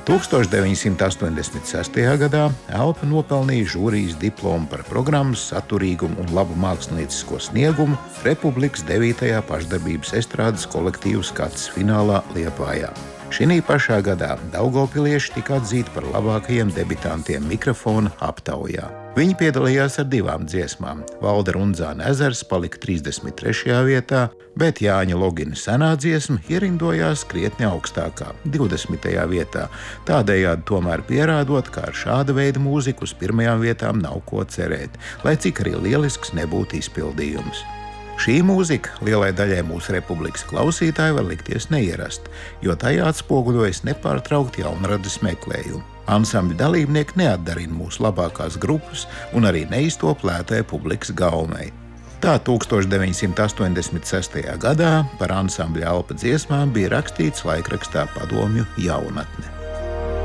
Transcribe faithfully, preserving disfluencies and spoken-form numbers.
tūkstoš deviņsimt astoņdesmit sestajā gadā Elpa nopelnīja žūrijas diplomu par programmas saturīgumu un labu māksliniecisko sniegumu Republikas devītajā pašdarbības estrādes kolektīvu Skats finālā Liepājā. Šinī pašā gadā daugavpilieši tika atzīti par labākajiem debitantiem mikrofona aptaujā. Viņi piedalījās ar divām dziesmām. Valda Rundzāna Ezers palika trīsdesmit trešajā vietā, bet Jāņa Logina senā dziesma ierindojās krietni augstākā, divdesmitajā vietā, tādējādi tomēr pierādot, ka ar šāda veida mūziku uz pirmajām vietām nav ko cerēt, lai cik arī lielisks nebūtu izpildījums. Šī mūzika lielai daļai mūsu republikas klausītāji var likties neierasta, jo tajā atspoguļojas nepārtraukti jaunradas meklējumi. Ansambļa dalībnieki neatdarina mūsu labākās grupas un arī neiztop lētai publikas gaumei. Tā tūkstoš deviņsimt astoņdesmit sestajā gadā par ansambļa Elpa dziesmām bija rakstīts laikrakstā Padomju Jaunatne.